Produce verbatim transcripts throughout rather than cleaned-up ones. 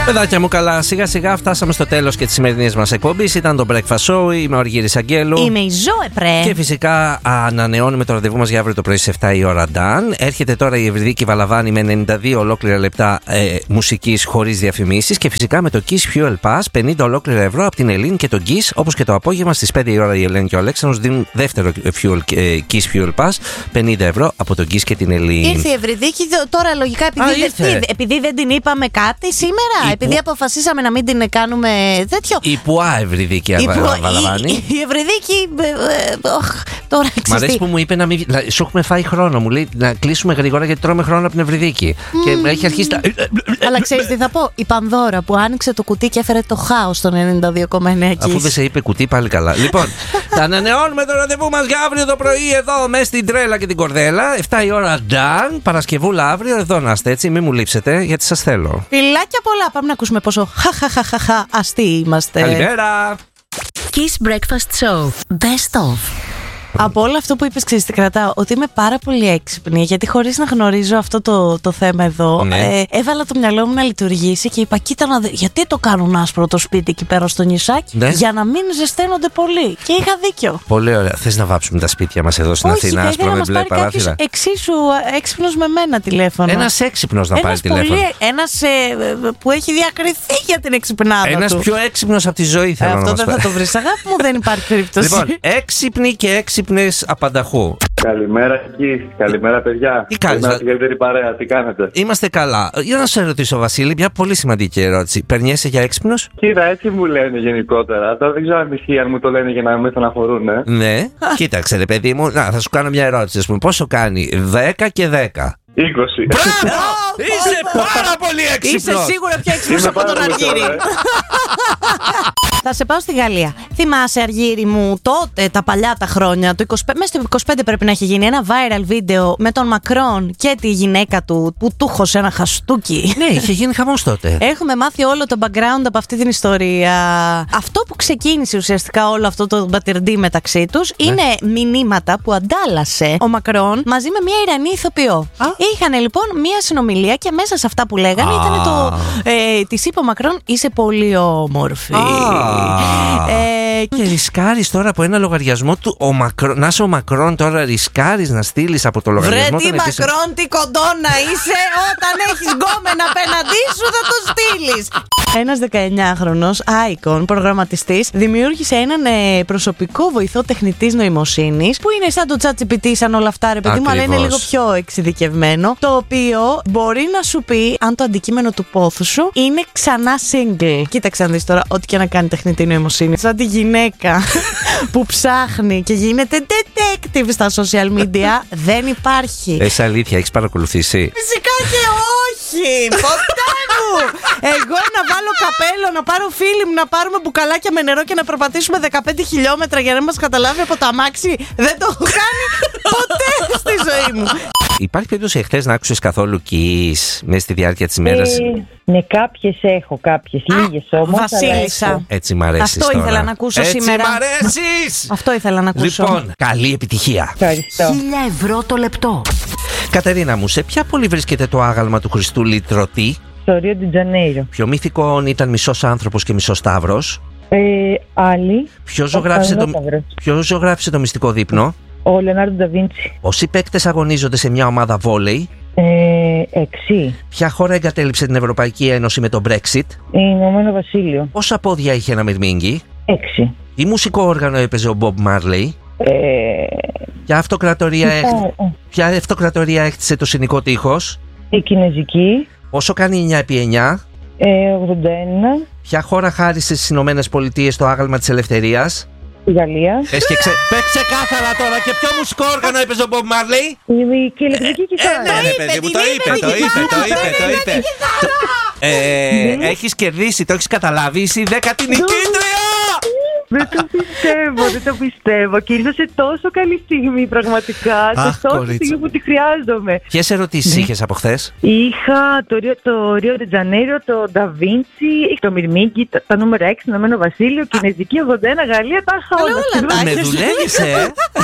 Παιδάκια μου, καλά. Σιγά σιγά φτάσαμε στο τέλος και της σημερινής μας εκπομπής. Ήταν το Breakfast Show. Είμαι ο Αργύρης Αγγέλου. Είμαι η Ζωέ Πρέ. Και φυσικά ανανεώνουμε το ραντεβού μας για αύριο το πρωί στις εφτά η ώρα. Dan. Έρχεται τώρα η Ευρυδίκη Βαλαβάνη με ενενήντα δύο ολόκληρα λεπτά ε, μουσικής χωρίς διαφημίσεις. Και φυσικά με το Kiss Fuel Pass πενήντα ολόκληρα ευρώ από την Ελλήνη και τον Kiss. Όπως και το απόγευμα στις πέντε η ώρα η Ελένη και ο Αλέξανδρος δίνουν δεύτερο fuel, ε, Kiss Fuel Pass πενήντα ευρώ από τον Kiss και την Ελλήνη. Ήρθε η Ευρυδίκη τώρα λογικά επειδή, Α, δεν, επειδή δεν την είπαμε κάτι σήμερα. Η επειδή που... αποφασίσαμε να μην την κάνουμε τέτοιο. Η Πουά Ευρυδίκη Βαλαβάνη. Η, η Ευρυδίκη. Ε, ε, οχ, τώρα Μ' αρέσει που μου είπε να μην. Σου έχουμε φάει χρόνο. Μου λέει να κλείσουμε γρήγορα γιατί τρώμε χρόνο από την Ευρυδίκη. Mm. Και έχει αρχίσει τα. Αλλά ξέρεις τι θα πω. Η Πανδώρα που άνοιξε το κουτί και έφερε το χάος στον ενενήντα δύο κόμμα εννέα. Αφού δεν σε είπε κουτί, πάλι καλά. Λοιπόν, θα ανανεώνουμε το ραντεβού μας για αύριο το πρωί εδώ μέσα στην Τρέλα και την Κορδέλα. εφτά η ώρα Dan. Παρασκευούλα αύριο εδώ να είστε έτσι. Μην μου λείψετε γιατί σας θέλω. Φιλάκια πολλά. Πάμε να ακούσουμε πόσο χαχαχαχαχα αστεί είμαστε. Καλημέρα. Kiss Breakfast Show. Best of. Από όλο αυτό που είπες, ξέρεις τι κρατάω, ότι είμαι πάρα πολύ έξυπνη, γιατί χωρίς να γνωρίζω αυτό το, το θέμα εδώ, ναι. ε, έβαλα το μυαλό μου να λειτουργήσει και είπα, κοίτα να δει, γιατί το κάνουν άσπρο το σπίτι εκεί πέρα στο νησάκι, ναι. Για να μην ζεσταίνονται πολύ. Και είχα δίκιο. Πολύ ωραία. Θες να βάψουμε τα σπίτια μας εδώ στην Όχι, Αθήνα, άσπρο με μπλε παράθυρα? Εξίσου έξυπνος με μένα τηλέφωνο. Ένας έξυπνος να ένας πάρει τηλέφωνο. Πολύ, ένας ε, που έχει διακριθεί για την εξυπνάδα ένας του. Πιο έξυπνος από τη ζωή θέλω ε, να αυτό μας δεν θα το βρεις, αγάπη μου, δεν υπάρχει περίπτωση. Λοιπόν, έξυπνοι και έξυπνες απανταχού. Καλημέρα εκεί, καλημέρα παιδιά. Τι κάνεις? Καλημέρα στην καλύτερη παρέα, τι κάνετε? Είμαστε καλά. Για να σε ρωτήσω, Βασίλη, μια πολύ σημαντική ερώτηση. Περνιέσαι για έξυπνος? Κοίτα, έτσι μου λένε γενικότερα. Τώρα δεν ξέρω αν ισχύει, αν μου το λένε για να με στεναχωρούν, ε. Ναι. Κοίταξε, ρε παιδί μου, να, θα σου κάνω μια ερώτηση. Ας πούμε, πόσο κάνει δέκα και δέκα? είκοσι. Μπράβο! Είσαι πάρα πολύ έξυπνος. Είσαι σίγουρα πιο έξυπνος από τον Αργύρη. Θα σε πάω στη Γαλλία. Θυμάσαι, Αργύρη μου, τότε τα παλιά τα χρόνια, το είκοσι πέντε, μέσα στο είκοσι πέντε πρέπει να έχει γίνει ένα viral βίντεο με τον Μακρόν και τη γυναίκα του που του χωσε ένα χαστούκι. Ναι, είχε γίνει χαμός τότε. Έχουμε μάθει όλο το background από αυτή την ιστορία. Αυτό που ξεκίνησε ουσιαστικά όλο αυτό το μπατερντί μεταξύ τους, ναι, είναι μηνύματα που αντάλλασε ο Μακρόν μαζί με μια Ιρανή ηθοποιό. Είχαν λοιπόν μια συνομιλία και μέσα σε αυτά που λέγανε ah. ήταν το. Ε, της είπε ο Μακρόν, είσαι πολύ όμορφη. Ah. Ε, και ρισκάρεις τώρα από ένα λογαριασμό του. Ο Μακρό, να είσαι ο Μακρόν τώρα, ρισκάρεις να στείλεις από το λογαριασμό. Βρε τι Μακρόν, τι κοντό να είσαι. Όταν έχεις γκόμενα απέναντί σου θα το στείλεις. Ένας δεκαεννιάχρονος Icon προγραμματιστής δημιούργησε έναν ε, προσωπικό βοηθό τεχνητής νοημοσύνης που είναι σαν το ChatGPT, σαν όλα αυτά, ρε παιδί μου, αλλά είναι λίγο πιο εξειδικευμένο. Το οποίο μπορεί να σου πει αν το αντικείμενο του πόθου σου είναι ξανά single. Κοίταξε να δεις τώρα, ό,τι και να κάνει τεχνητή νοημοσύνη. Σαν τη γυναίκα που ψάχνει και γίνεται detective στα social media, δεν υπάρχει. Εσύ αλήθεια, έχεις παρακολουθήσει? Φυσικά και όχι! Ποτέ μου! Εγώ να βάλω καπέλο, να πάρω φίλοι μου, να πάρουμε μπουκαλάκια με νερό και να περπατήσουμε δεκαπέντε χιλιόμετρα για να μας καταλάβει από το αμάξι. Δεν το έχω κάνει ποτέ στη ζωή μου. Υπάρχει περίπτωση εχθές να άκουσες καθόλου Kiss μέσα στη διάρκεια της ημέρας? Ε, ναι, κάποιες έχω, κάποιες, λίγες όμως. Βασίλισσα. Έτσι μ' αρέσεις. Αυτό τώρα. ήθελα να ακούσω Έτσι σήμερα. Έτσι μ' αρέσεις. Αυτό ήθελα να ακούσω. Λοιπόν, καλή επιτυχία. Ευχαριστώ. Χίλια ευρώ το λεπτό. Κατερίνα μου, σε ποια πόλη βρίσκεται το άγαλμα του Χριστού Λυτρωτή? Στο Ρίο ντι Τζανέιρο. Ποιο μύθικο ήταν μισός άνθρωπος και μισός σταύρος? Ε, άλλη. Ποιο ζωγράφισε το, ποιο ζωγράφισε το μυστικό δείπνο? Ο Λεωνάρντο Νταβίντσι. Όσοι παίκτες αγωνίζονται σε μια ομάδα βόλεϊ? Ε, έξι. Ποια χώρα εγκατέλειψε την Ευρωπαϊκή Ένωση με το Brexit? Ηνωμένο Βασίλειο. Πόσα πόδια είχε ένα μυρμήγκι? Έξι. Τι μουσικό όργανο έπαιζε ο Bob Marley? Ε, Ποια αυτοκρατορία, έχ... Ποια αυτοκρατορία έκτισε το Συνικό Τείχος? Η Κινέζικη. Πόσο κάνει εννιά επί εννιά? Ε, ογδόντα ένα. Ποια χώρα χάρισε στις Ηνωμένες Πολιτείες το άγαλμα της ελευθερίας? Η Γαλλία. Πες και ξε... ξεκάθαρα τώρα, και ποιο μουσικό όργανο έπαιζε ο Bob Marley? Η ηλεκτρική κιθάρα. Ε, ναι, παιδί μου, το είπε, το είπε, το είπε, το είπε. Ε, έχεις κερδίσει, το έχεις καταλάβει, είσαι η δέκατη νικήτρια! Δεν το πιστεύω, δεν το πιστεύω. Και ήρθα σε τόσο καλή στιγμή, πραγματικά. Αχ, Σε τόσο κορίτσι. στιγμή που τη χρειάζομαι. Ποιες ερωτήσεις είχες από χθες? Είχα το, Ρίο- το Ρίο Ντετζανέιρο, το Νταβίντσι, το Μυρμήγκι, τα, τα νούμερα έξι, Ηνωμένο Βασίλειο, Κινέζικη ογδόντα ένα, Γαλλία, τα είχα όλα. όλα Συγγνώμη. τα Με δουλεύεις, ε!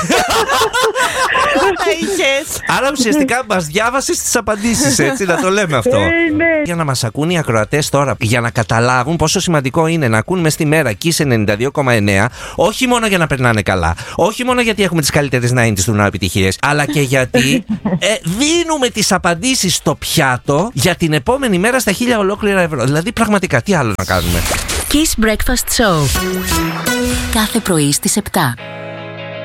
Τα είχες. Άρα ουσιαστικά μας διάβασες τις απαντήσεις, έτσι, να το λέμε αυτό. Ε, ναι. Για να μας ακούν οι ακροατές τώρα, για να καταλάβουν πόσο σημαντικό είναι να ακούν μες στη μέρα Kiss ενενήντα δύο κόμμα εννέα, όχι μόνο για να περνάνε καλά, όχι μόνο γιατί έχουμε τις καλύτερες ενενήντα του ναού επιτυχίες, αλλά και γιατί ε, δίνουμε τις απαντήσεις στο πιάτο για την επόμενη μέρα στα χίλια ολόκληρα ευρώ. Δηλαδή, πραγματικά, τι άλλο να κάνουμε. Kiss Breakfast Show. Κάθε πρωί στις επτά.